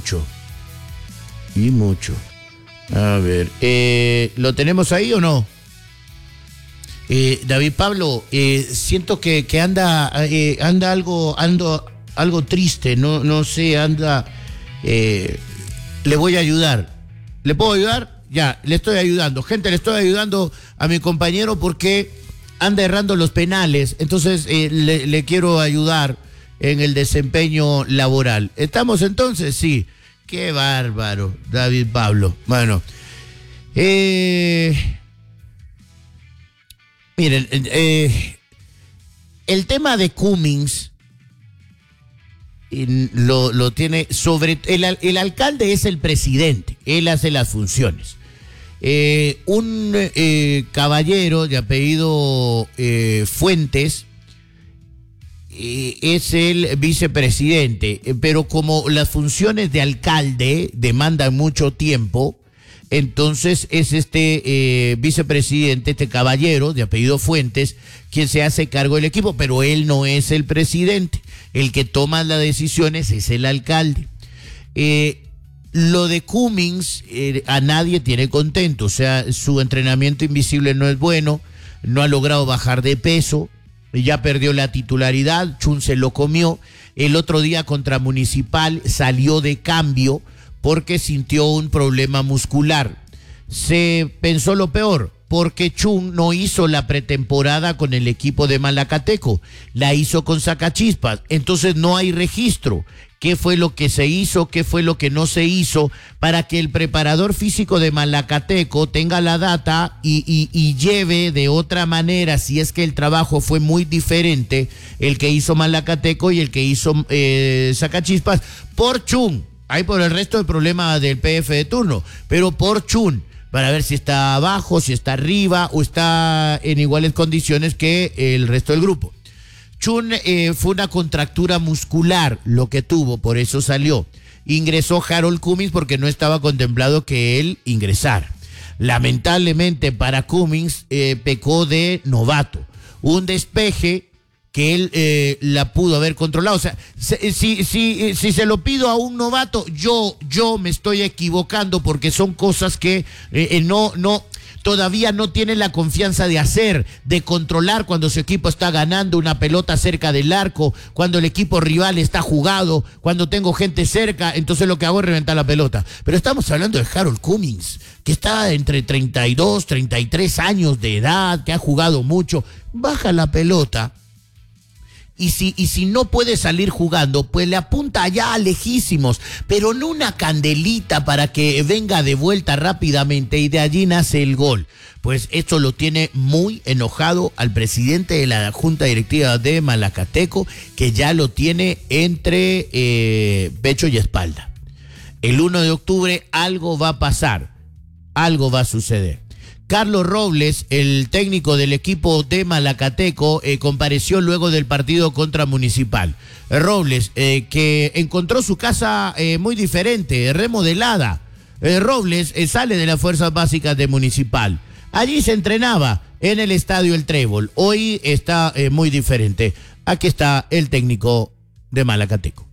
mucho. Y mucho. A ver, ¿lo tenemos ahí o no? David Pablo, siento que anda algo triste, no sé, anda... le voy a ayudar. ¿Le puedo ayudar? Ya, le estoy ayudando. Gente, le estoy ayudando a mi compañero porque anda errando los penales. Entonces, le quiero ayudar en el desempeño laboral. ¿Estamos entonces? Sí. Qué bárbaro, David Pablo. Bueno, miren, el tema de Cummings lo tiene sobre... El alcalde es el presidente, él hace las funciones. Un caballero de apellido Fuentes es el vicepresidente, pero como las funciones de alcalde demandan mucho tiempo, entonces es este vicepresidente, este caballero de apellido Fuentes, quien se hace cargo del equipo, pero él no es el presidente. El que toma las decisiones es el alcalde. Lo de Cummings a nadie tiene contento, o sea, su entrenamiento invisible no es bueno, no ha logrado bajar de peso, ya perdió la titularidad, Chun se lo comió. El otro día contra Municipal salió de cambio porque sintió un problema muscular. Se pensó lo peor, porque Chun no hizo la pretemporada con el equipo de Malacateco, la hizo con Sacachispas, entonces no hay registro. ¿Qué fue lo que se hizo? ¿Qué fue lo que no se hizo? Para que el preparador físico de Malacateco tenga la data y lleve de otra manera, si es que el trabajo fue muy diferente, el que hizo Malacateco y el que hizo Sacachispas, por Chun. Hay por el resto el problema del PF de turno, pero por Chun, para ver si está abajo, si está arriba o está en iguales condiciones que el resto del grupo. Chun fue una contractura muscular lo que tuvo, por eso salió. Ingresó Harold Cummings porque no estaba contemplado que él ingresara. Lamentablemente para Cummings pecó de novato. Un despeje que él la pudo haber controlado. O sea, si se lo pido a un novato, yo me estoy equivocando porque son cosas que todavía no tiene la confianza de hacer, de controlar cuando su equipo está ganando una pelota cerca del arco, cuando el equipo rival está jugado, cuando tengo gente cerca, entonces lo que hago es reventar la pelota. Pero estamos hablando de Harold Cummings, que está entre 32, 33 años de edad, que ha jugado mucho, baja la pelota. Y si no puede salir jugando, pues le apunta allá lejísimos, pero no una candelita para que venga de vuelta rápidamente y de allí nace el gol. Pues esto lo tiene muy enojado al presidente de la Junta Directiva de Malacateco, que ya lo tiene entre pecho y espalda. El 1 de octubre algo va a pasar, algo va a suceder. Carlos Robles, el técnico del equipo de Malacateco, compareció luego del partido contra Municipal. Robles, que encontró su casa muy diferente, remodelada. Robles sale de las fuerzas básicas de Municipal. Allí se entrenaba en el estadio El Trébol. Hoy está muy diferente. Aquí está el técnico de Malacateco.